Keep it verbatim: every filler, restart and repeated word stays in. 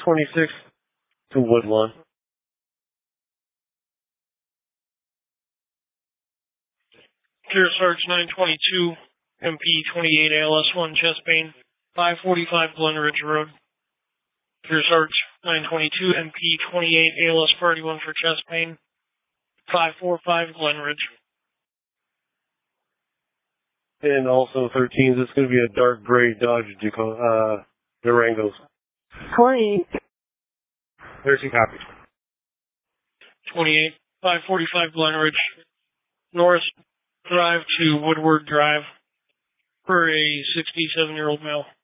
twenty-six to Woodlawn. Clear Search nine twenty-two, M P twenty-eight A L S one chest pain, five forty-five Glen Ridge Road. Clear Search nine twenty-two, M P twenty-eight A L S thirty-one for chest pain, five forty-five Glen Ridge. And also thirteen, this is going to be a dark gray Dodge Duco, uh, Durango. twenty. thirteen copies. twenty-eight, five forty-five Glen Ridge, Norris Drive to Woodward Drive for a sixty-seven-year-old male.